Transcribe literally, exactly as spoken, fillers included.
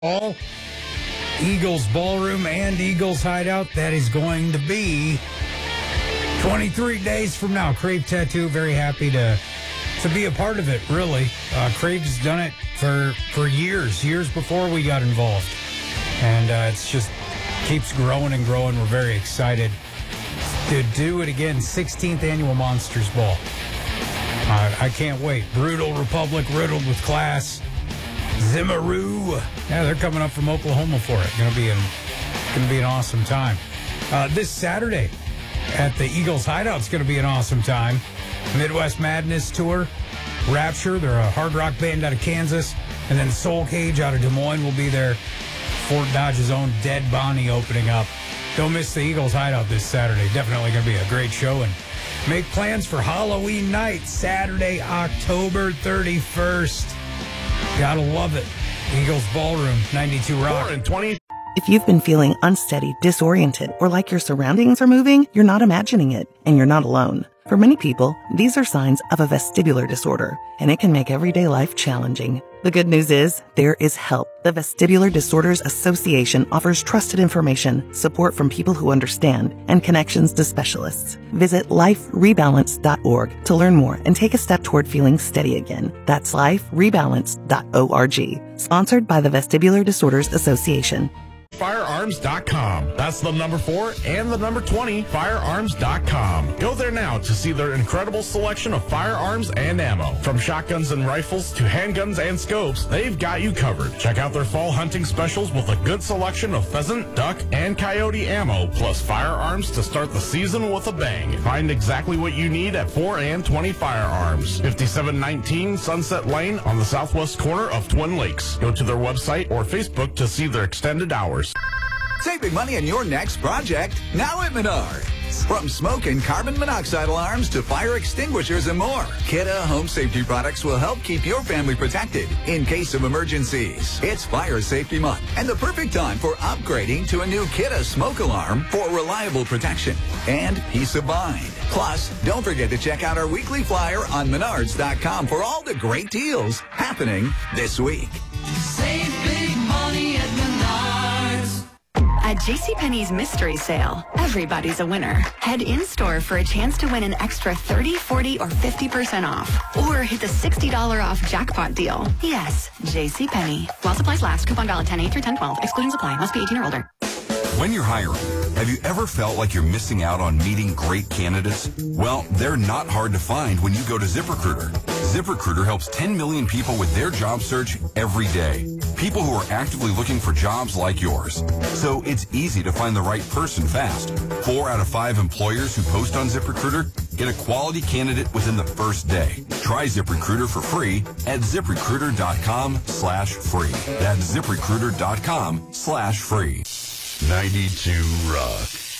All Eagles Ballroom and Eagles Hideout. That is going to be twenty-three days from now. Crave Tattoo, very happy to to be a part of it, really. Uh, Crave's done it for, for years, years before we got involved. And uh, it's just keeps growing and growing. We're very excited to do it again. sixteenth Annual Monsters Ball. Uh, I can't wait. Brutal Republic, riddled with class. Zimaroo. Yeah, they're coming up from Oklahoma for it. Going to be an, going to be an awesome time. Uh, this Saturday at the Eagles Hideout, it's going to be an awesome time. Midwest Madness Tour. Rapture, they're a hard rock band out of Kansas. And then Soul Cage out of Des Moines will be there. Fort Dodge's own Dead Bonnie opening up. Don't miss the Eagles Hideout this Saturday. Definitely going to be a great show. And make plans for Halloween night, Saturday, October thirty-first. Gotta love it. Eagles Ballroom, ninety-two Rock. four and twenty. If you've been feeling unsteady, disoriented, or like your surroundings are moving, you're not imagining it, and you're not alone. For many people, these are signs of a vestibular disorder, and it can make everyday life challenging. The good news is, there is help. The Vestibular Disorders Association offers trusted information, support from people who understand, and connections to specialists. Visit life rebalance dot org to learn more and take a step toward feeling steady again. That's life rebalance dot org. Sponsored by the Vestibular Disorders Association. Firearms dot com. That's the number four and the number twenty, firearms dot com. Go there now to see their incredible selection of firearms and ammo. From shotguns and rifles to handguns and scopes, they've got you covered. Check out their fall hunting specials with a good selection of pheasant, duck, and coyote ammo, plus firearms to start the season with a bang. Find exactly what you need at four and twenty Firearms. fifty-seven nineteen Sunset Lane on the southwest corner of Twin Lakes. Go to their website or Facebook to see their extended hours. Save big money on your next project, now at Menards. From smoke and carbon monoxide alarms to fire extinguishers and more, Kidde Home Safety products will help keep your family protected in case of emergencies. It's Fire Safety Month and the perfect time for upgrading to a new Kidde smoke alarm for reliable protection and peace of mind. Plus, don't forget to check out our weekly flyer on menards dot com for all the great deals happening this week. Save big money at Menards. At JCPenney's Mystery Sale, everybody's a winner. Head in-store for a chance to win an extra thirty, forty, or fifty percent off. Or hit the sixty dollars off jackpot deal. Yes, JCPenney. While supplies last, coupon valid ten eight through ten twelve. Excluding supply. Must be eighteen or older. When you're hiring, have you ever felt like you're missing out on meeting great candidates? Well, they're not hard to find when you go to ZipRecruiter. ZipRecruiter helps ten million people with their job search every day. People who are actively looking for jobs like yours. So it's easy to find the right person fast. Four out of five employers who post on ZipRecruiter get a quality candidate within the first day. Try ZipRecruiter for free at ZipRecruiter.com slash free. That's ZipRecruiter.com slash free. ninety-two Rock.